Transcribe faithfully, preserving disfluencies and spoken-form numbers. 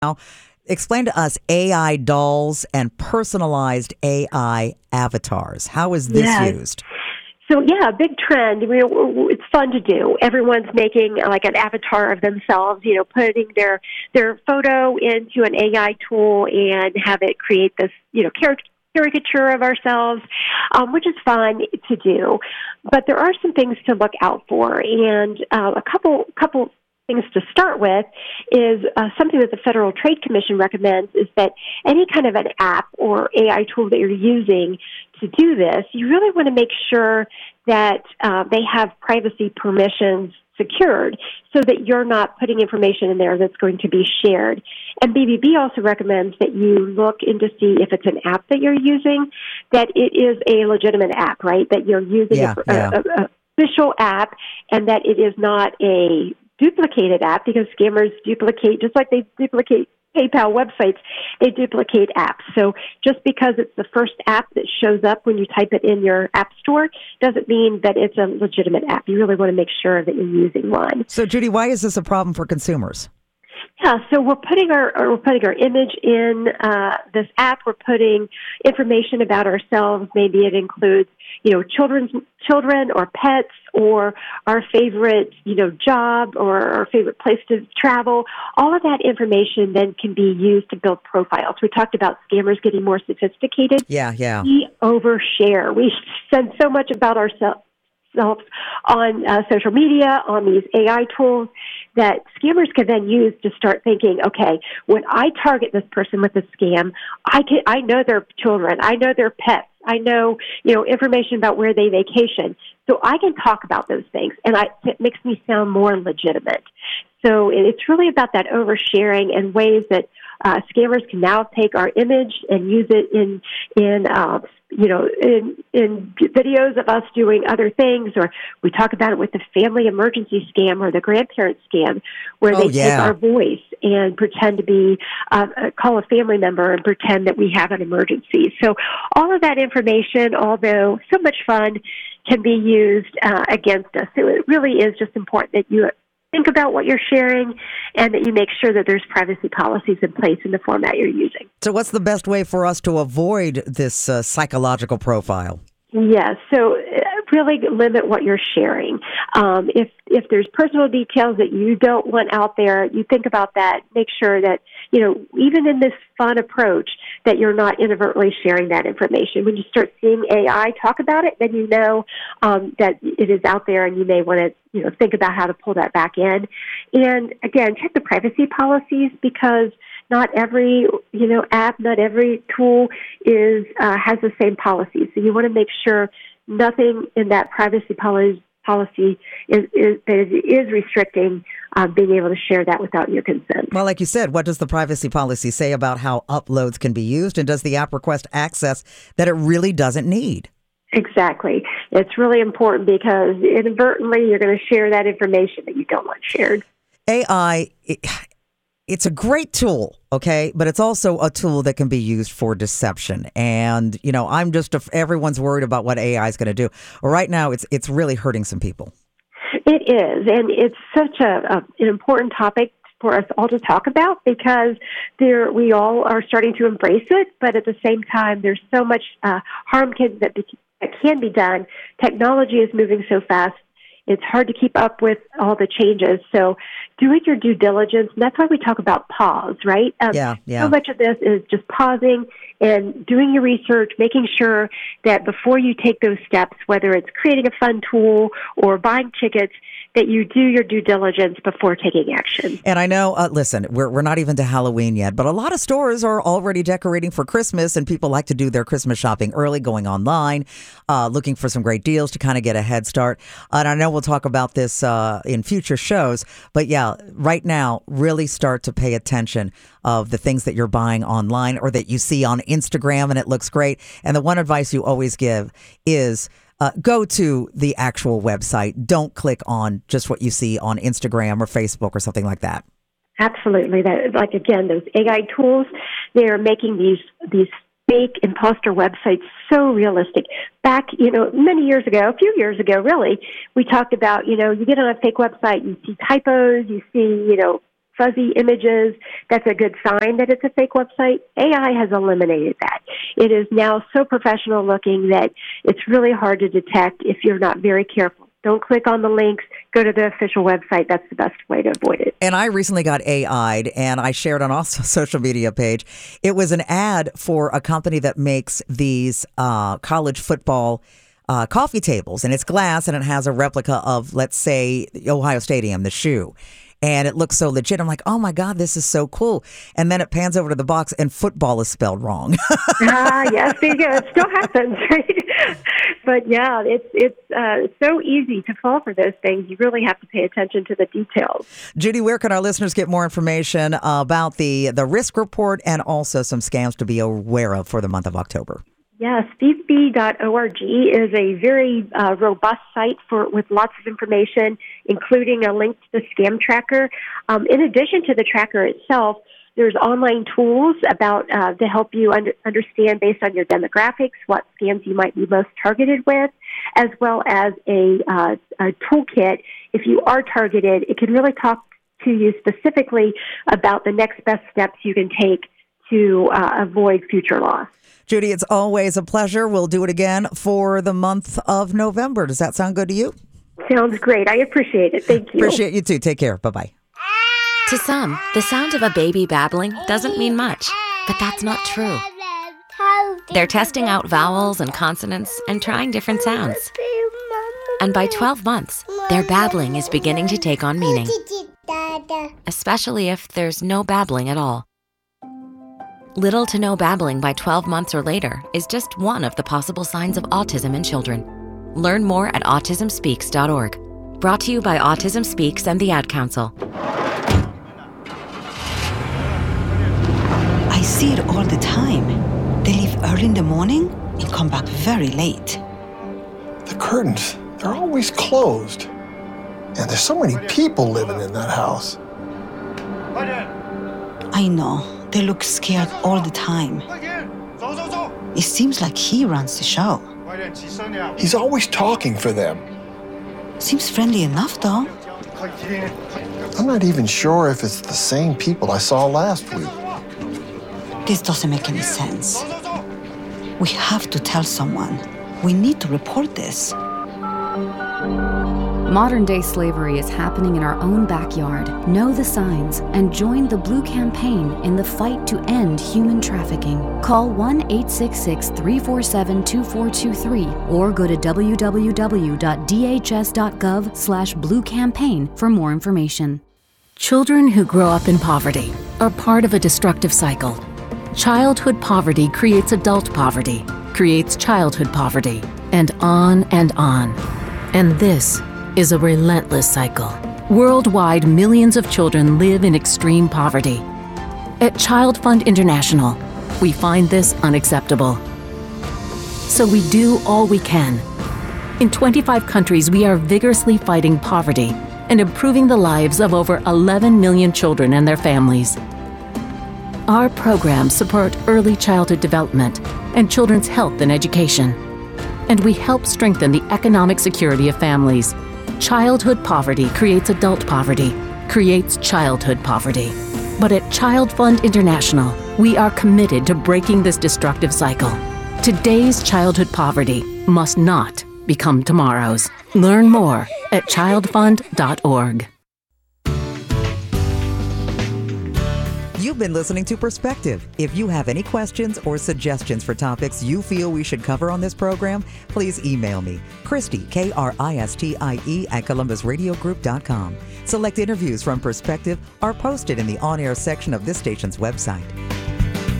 Now, explain to us A I dolls and personalized A I avatars. How is this Yes. used? So yeah, a big trend. You know, it's fun to do. Everyone's making like an avatar of themselves. You know, putting their their photo into an A I tool and have it create this, you know, caric- caricature of ourselves, um, which is fun to do. But there are some things to look out for, and uh, a couple couple. things to start with is uh, something that the Federal Trade Commission recommends is that any kind of an app or A I tool that you're using to do this, you really want to make sure that uh, they have privacy permissions secured so that you're not putting information in there that's going to be shared. And B B B also recommends that you look in to see if it's an app that you're using, that it is a legitimate app, right? That you're using Yeah, a, yeah. a, a official app and that it is not a duplicated app, because scammers duplicate, just like they duplicate PayPal websites, they duplicate apps. So just because it's the first app that shows up when you type it in your app store doesn't mean that it's a legitimate app. You really want to make sure that you're using one. So, Judy, why is this a problem for consumers? Yeah, so we're putting our we're putting our image in uh, this app. We're putting information about ourselves. Maybe it includes, you know, children's children or pets or our favorite, you know, job or our favorite place to travel. All of that information then can be used to build profiles. We talked about scammers getting more sophisticated. Yeah, yeah. We overshare. We send so much about ourselves on uh, social media, on these A I tools, that scammers can then use to start thinking, okay, when I target this person with a scam, I can, I know their children, I know their pets, I know, you know, information about where they vacation, so I can talk about those things, and I, it makes me sound more legitimate. So it's really about that oversharing and ways that uh, scammers can now take our image and use it in in uh, you know in in videos of us doing other things, or we talk about it with the family emergency scam or the grandparent scam, where Oh, they yeah. take our voice and pretend to be uh, call a family member and pretend that we have an emergency. So all of that information, although so much fun, can be used uh, against us. So it really is just important that you think about what you're sharing and that you make sure that there's privacy policies in place in the format you're using. So, what's the best way for us to avoid this uh, psychological profile? Yes, so uh, really limit what you're sharing. Um, if if there's personal details that you don't want out there, you think about that. Make sure that, you know, even in this fun approach, that you're not inadvertently sharing that information. When you start seeing A I talk about it, then you know um, that it is out there, and you may want to, you know, think about how to pull that back in. And again, check the privacy policies, because not every, you know, app, not every tool is uh, has the same policy. So you want to make sure nothing in that privacy policy policy is, is, is restricting uh, being able to share that without your consent. Well, like you said, what does the privacy policy say about how uploads can be used? And does the app request access that it really doesn't need? Exactly. It's really important, because inadvertently you're going to share that information that you don't want shared. A I, it, it's a great tool, okay? But it's also a tool that can be used for deception. And, you know, I'm just, a, everyone's worried about what A I is going to do. Well, right now, it's it's really hurting some people. It is, and it's such a, a an important topic for us all to talk about, because there we all are starting to embrace it, but at the same time, there's so much uh, harm can, that, be, that can be done. Technology is moving so fast. It's hard to keep up with all the changes. So doing your due diligence, and that's why we talk about pause, right? Um, Yeah, yeah. So much of this is just pausing and doing your research, making sure that before you take those steps, whether it's creating a fun tool or buying tickets, that you do your due diligence before taking action. And I know, uh, listen, we're we're not even to Halloween yet, but a lot of stores are already decorating for Christmas, and people like to do their Christmas shopping early, going online, uh, looking for some great deals to kind of get a head start. And I know we'll talk about this uh, in future shows, but yeah, right now, really start to pay attention of the things that you're buying online or that you see on Instagram and it looks great. And the one advice you always give is Uh, go to the actual website. Don't click on just what you see on Instagram or Facebook or something like that. Absolutely. That, like, again, those A I tools, they're making these these fake imposter websites so realistic. Back, you know, many years ago, a few years ago, really, we talked about, you know, you get on a fake website, you see typos, you see, you know, fuzzy images, that's a good sign that it's a fake website. A I has eliminated that. It is now so professional looking that it's really hard to detect if you're not very careful. Don't click on the links. Go to the official website. That's the best way to avoid it. And I recently got A I'd, and I shared on also social media page. It was an ad for a company that makes these uh, college football uh, coffee tables, and it's glass, and it has a replica of, let's say, Ohio Stadium, the shoe. And it looks so legit. I'm like, oh my God, this is so cool. And then it pans over to the box and football is spelled wrong. Ah, yes, there you go. It still happens, right? But yeah, it's it's uh, so easy to fall for those things. You really have to pay attention to the details. Judy, where can our listeners get more information about the, the risk report and also some scams to be aware of for the month of October? Yes, thief b dot org is a very uh, robust site for with lots of information, including a link to the scam tracker. Um, in addition to the tracker itself, there's online tools about uh, to help you under, understand based on your demographics what scams you might be most targeted with, as well as a, uh, a toolkit. If you are targeted, it can really talk to you specifically about the next best steps you can take to uh, avoid future loss. Judy, it's always a pleasure. We'll do it again for the month of November. Does that sound good to you? Sounds great. I appreciate it. Thank you. Appreciate you too. Take care. Bye-bye. To some, the sound of a baby babbling doesn't mean much, but that's not true. They're testing out vowels and consonants and trying different sounds. And by twelve months, their babbling is beginning to take on meaning, especially if there's no babbling at all. Little to no babbling by twelve months or later is just one of the possible signs of autism in children. Learn more at autism speaks dot org. Brought to you by Autism Speaks and the Ad Council. I see it all the time. They leave early in the morning and come back very late. The curtains, they're always closed. And there's so many people living in that house. I know. They look scared all the time. It seems like he runs the show. He's always talking for them. Seems friendly enough, though. I'm not even sure if it's the same people I saw last week. This doesn't make any sense. We have to tell someone. We need to report this. Modern-day slavery is happening in our own backyard. Know the signs and join the Blue Campaign in the fight to end human trafficking. Call one eight six six, three four seven, two four two three or go to w w w dot d h s dot gov slash blue campaign for more information. Children who grow up in poverty are part of a destructive cycle. Childhood poverty creates adult poverty, creates childhood poverty, and on and on. And this is a relentless cycle. Worldwide, millions of children live in extreme poverty. At Child Fund International, we find this unacceptable. So we do all we can. In twenty-five countries, we are vigorously fighting poverty and improving the lives of over eleven million children and their families. Our programs support early childhood development and children's health and education. And we help strengthen the economic security of families. Childhood poverty creates adult poverty, creates childhood poverty. But at Child Fund International, we are committed to breaking this destructive cycle. Today's childhood poverty must not become tomorrow's. Learn more at child fund dot org. You've been listening to Perspective. If you have any questions or suggestions for topics you feel we should cover on this program, please email me, Christie, K R I S T I E, at columbus radio group dot com. Select interviews from Perspective are posted in the on-air section of this station's website.